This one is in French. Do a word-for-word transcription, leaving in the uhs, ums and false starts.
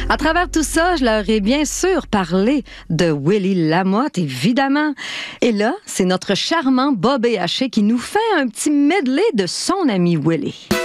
À travers tout ça, je leur ai bien sûr parlé de Willie Lamotte, évidemment. Et là, c'est notre charmant Bob Haché qui nous fait un petit medley de son ami Willie.